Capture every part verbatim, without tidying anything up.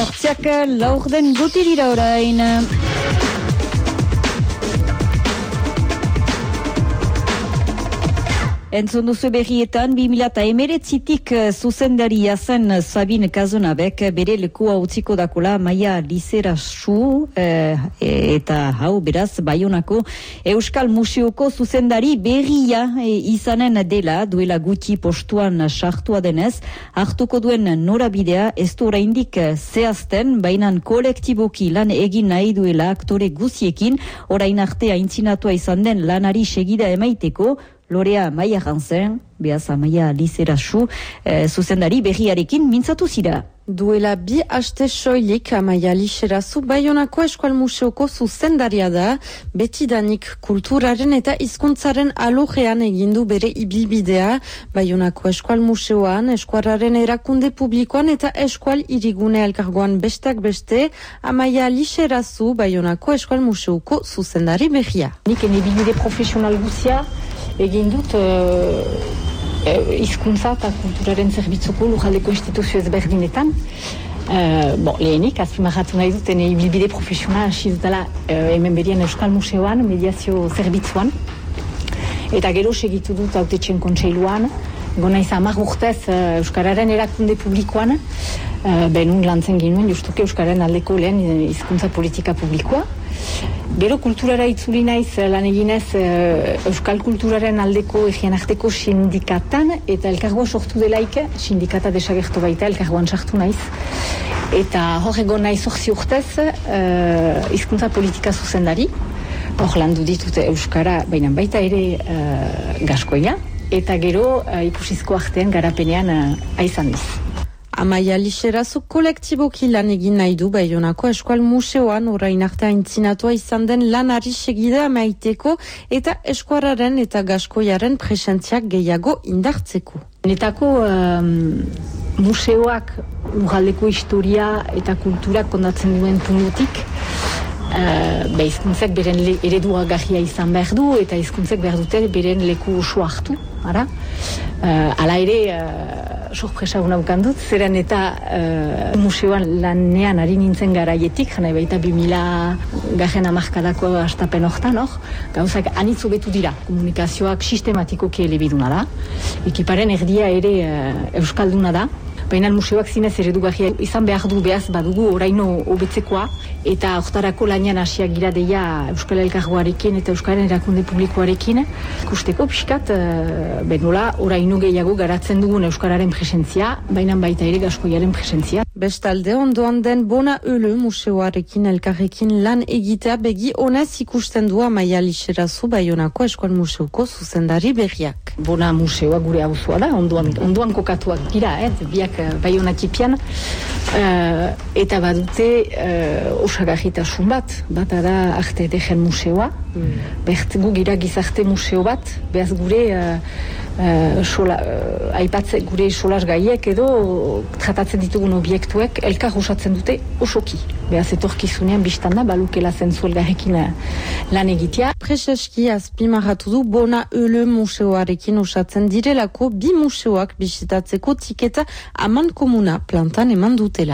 Hortziak laur den gutirira orain. Entzun duzu berrietan, bi mila emeretzitik zuzendaria zen Sabin Kazonabek bere lekua utziko dakola Maia Lizerazu eh, eta hau beraz Baionako Euskal Museoko zuzendari berria eh, izanen dela duela gutxi postuan sartua denez, hartuko duen norabidea ez du oraindik zehazten, bainan kolektiboki lan egin nahi duela aktore guziekin, orain arte aintzinatua izan den lanari segida emaiteko. Lorea Maia Hansen, behaz Maia Lizerazu, eh, zuzendari berriarekin mintzatu zira. Duela bi aste soilik Maia Lizerazu Baionako Eskual Museoko zuzendaria da, betidanik kulturaren eta hizkuntzaren alojean egindu bere ibilbidea, Baionako Eskual Museoan, Eskuarraren erakunde publikoan eta Eskual Irigune elkargoan besteak beste, Maia Lizerazu Baionako Eskual Museoko zuzendari berria. Nik ene ibilbide profesional guzia, egin dut hizkuntza uh, eta kulturaren zerbitzuko lujaldeko instituzio ezberdinetan. Uh, bon, lehenik, azpimarratu nahi dut, ene ibilbide profesional hasi dutela uh, hemen berien Euskal Museoan, mediazio zerbitzuan. Eta gero segitu dut hautetxen kontseiluan, gona izan hamar urtez uh, Euskararen erakunde publikoan, uh, benun lantzen ginuen, justuke Euskararen aldeko lehen hizkuntza politika publikoa. Gero kulturara itzuli naiz lan eginez Euskal Kulturaren aldeko egien arteko sindikatan eta elkargoa sortu delaik, sindikata desagertu baita, elkargoan sartu naiz. Eta hor egon naiz orzi urtez hizkuntza politika zuzendari, hor landu ditut Euskara, baina baita ere uh, gaskoia, eta gero uh, ikusizko artean garapenean uh, aizan diz. Maia Lizerazu kolektiboki lan egin nahi du Baionako Eskual Museoan orain arte aintzinatua izan den lanari segida amaiteko eta eskuarraren eta gaskoiaren presentziak gehiago indartzeko. Netako um, museoak lurraldeko historia eta kulturak kondatzen duen puntutik, Uh, be, hizkuntzek beren ereduagarria izan behar du eta hizkuntzek behar dute beren leku oso hartu, ara? Uh, ala ere, uh, sorpresa unaukan dut, zeren eta uh, museoan lanean ari nintzen garaietik, jana baita bi mila garren amarkadako astapen hortan, hor, gauzak anitzu betu dira, komunikazioak sistematikoki elebiduna da, ekiparen erdia ere uh, euskalduna da, baina museoak zinez eredugarria izan behar du behaz badugu oraino hobetzekoa eta hortarako lanian hasiak gira deia Euskal Elkargoarekin eta Euskaren erakunde publikoarekin ikusteko pixkat uh, benola oraino gehiago garatzen dugun Euskararen presentzia, baina baita ere gaskoiaren presentzia. Bestalde ondoan den Bona Öle museoarekin elkarrekin lan egitea begi honez ikusten du Maia Lizerazu Baionako Eskual Museoko zuzendari berriak. Bona museoa gure auzoa da, ondoan, ondoan kokatuak gira, eh, biak Baionatipian, uh, eta badute uh, osagarritasun bat, bat da arte edegen museoa, mm. Bert gu gira gizarte museo bat, behaz gure uh, uh, sola, uh, aipatze gure solas gaiek edo tratatzen ditugun obiektuek elkar osatzen dute osoki. Behaz etorkizunean biztanda balukela zentzuelgarrekin lan egitea. Prezeski azpimarratu du Bona Öle museoarekin osatzen direlako bi museoak bisitatzeko tiketa aman komuna plantan eman dutela.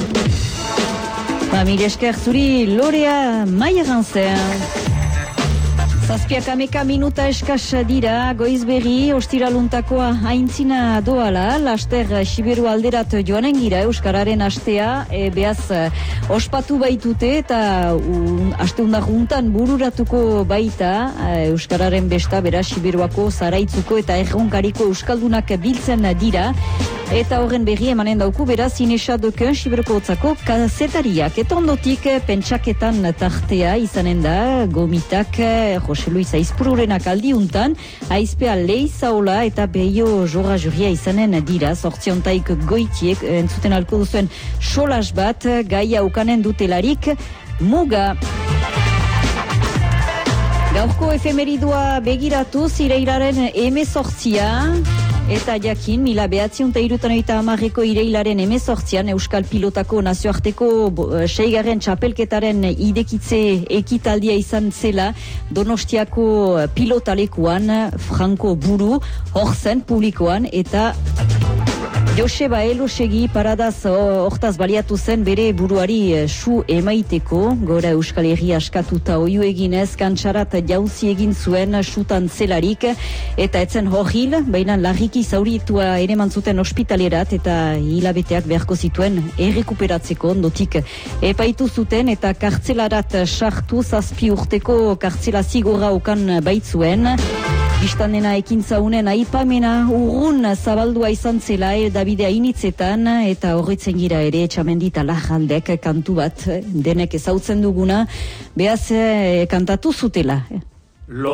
Ba, mire esker zuri Lorea Maia Hansen. Zazpiak ameka minuta eskas dira, goiz berri, ostiraluntakoa haintzina doala, laster Siberu alderat joanen gira Euskararen astea, e, behaz ospatu baitute eta un, aste undarruntan bururatuko baita Euskararen besta, bera Siberuako zaraitzuko eta erronkariko euskaldunak biltzen dira, eta horren berri emanen dauku, beraz Inesa Deken Siberuko hotzako kazetariak, eta ondotik pentsaketan tartea izanen da, gomitak, Jose Luis Aizpururenak aldiuntan, aizpea leizaola eta behio jorra juria izanen dira, sortziontaik goitiek, entzuten alko duzuen solas bat, gaia ukanen dutelarik, muga. Gaurko efemeridua begiratuz, ireilaren emezortzia, eta jakin, mila behatziun eta irutan eta amarreko ireilaren emezortzian Euskal Pilotako nazioarteko seigarren txapelketaren idekitze ekitaldia izan zela Donostiako pilotalekuan Franco Buru, hor zen publikoan, eta Joseba Elosegi paradaz hortaz baliatu zen bere buruari su emaiteko, gora Euskal Herria askatuta oiu eginez, kantsarat jauzi egin zuen sutan zelarik, eta etzen horril, baina larriki zauritua ere mantzuten ospitalerat, eta hilabeteak beharko zituen errekuperatzeko ondotik epaitu zuten, eta kartzelarat sartu zazpi urteko kartzela zigorra okan baitzuen. Biztanena ekintza unen aipamena urrun zabaldua izan zela Davide Ainitzetan, eta horretzen gira ere Etxamendita Lajaldek kantu bat denek ezautzen duguna, behaz kantatu zutela.